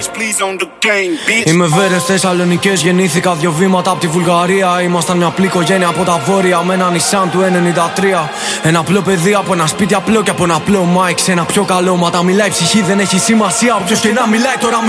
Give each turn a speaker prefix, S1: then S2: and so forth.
S1: Είμαι Βέρες Θεσσαλονικές, γεννήθηκα 2 βήματα από τη Βουλγαρία. Ήμασταν μια απλή οικογένεια από τα βόρεια με ένα Nissan του 93. Ένα απλό παιδί από ένα σπίτι απλό και από ένα απλό mic σε ένα πιο καλό. Μα τα μιλάει η ψυχή, δεν έχει σημασία. Όποιος και να μιλάει τώρα